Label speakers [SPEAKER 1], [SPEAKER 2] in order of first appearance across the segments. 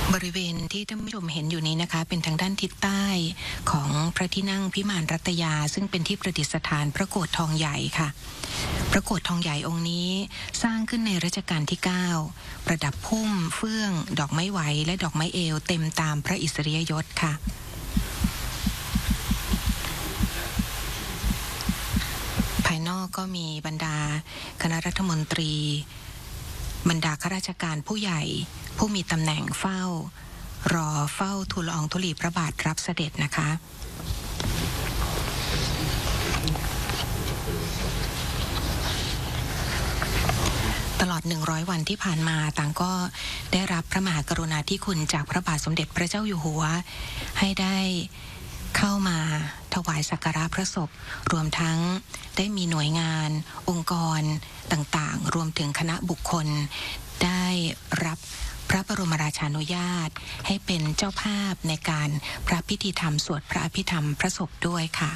[SPEAKER 1] บริเวณที่ท่านผู้ชมเห็นอยู่นี้นะคะเป็นทางด้านทิศใต้ของพระที่นั่งพิมานรัตยาซึ่งเป็นที่ประดิษฐานพระโกฐทองใหญ่ค่ะพระโกฐทองใหญ่องค์นี้สร้างขึ้นในรัชกาลที่9ประดับพุ่มเฟื่องดอกไม้ไหวและดอกไม้เอวเต็มตามพระอิสริยยศค่ะภายนอกก็มีบรรดาคณะรัฐมนตรีบรรดาข้าราชการผู้ใหญ่ผู้มีตำแหน่งเฝ้ารอเฝ้าทูลละอองธุลีพระบาทรับเสด็จนะคะตลอด100วันที่ผ่านมาต่างก็ได้รับพระมหากรุณาธิคุณจากพระบาทสมเด็จพระเจ้าอยู่หัวให้ได้เข้ามาถวายสักการะพระศพรวมทั้งได้มีหน่วยงานองค์กรต่างๆรวมถึงคณะบุคคลได้รับพระบรมราชานุญาตให้เป็นเจ้าภาพในการพระพิธีธรรมสวดพระอภิธรรมพระศพด้วยค่ะ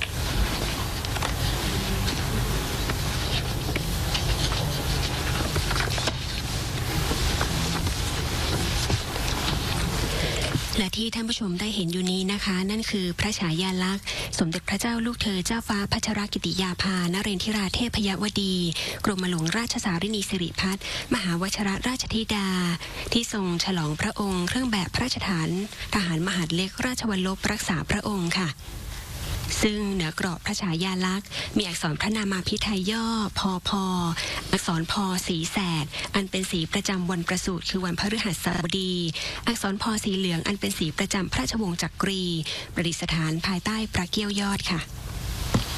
[SPEAKER 2] และที่ท่านผู้ชมได้เห็นอยู่นี้นะคะนั่นคือพระฉายาลักษณ์สมเด็จพระเจ้าลูกเธอเจ้าฟ้าพัชรกิติยาภานเรนทิราเทพยวดีกรมหลวงราชสารินีสิริพัฒน์มหาวชิรราชธิดาที่ทรงฉลองพระองค์เครื่องแบบพระราชทานทหารมหาดเล็กราชวัลลบรักษาพระองค์ค่ะซึ่งเหนือกรอบพระฉายาลักษณ์มีอักษรพระนามาภิไธยย่อพอพออักษรพอสีแสดอันเป็นสีประจำวันประสูติคือวันพฤหัสบดีอักษรพอสีเหลืองอันเป็นสีประจำพระราชวงศ์จักรีประดิษฐานภายใต้พระเกี้ยวยอดค่ะ